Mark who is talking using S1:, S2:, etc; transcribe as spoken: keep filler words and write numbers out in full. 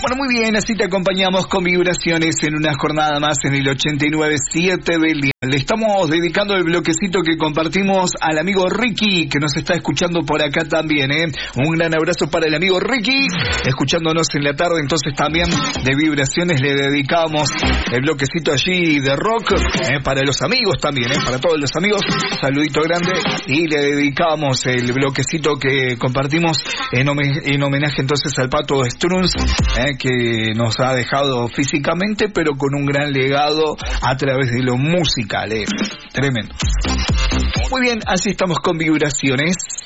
S1: Bueno, muy bien, así te acompañamos con vibraciones en una jornada más en el ochenta y nueve punto siete del día. Le estamos dedicando el bloquecito que compartimos al amigo Ricky, que nos está escuchando por acá también, ¿eh? Un gran abrazo para el amigo Ricky, escuchándonos en la tarde. Entonces también de vibraciones le dedicamos el bloquecito allí de rock, ¿eh? Para los amigos también, ¿eh? Para todos los amigos, saludito grande. Y le dedicamos el bloquecito que compartimos en, hom- en homenaje entonces al Pato Strunz, ¿eh? Que nos ha dejado físicamente, pero con un gran legado a través de lo musical, ¿eh? Tremendo. Muy bien, así estamos con vibraciones.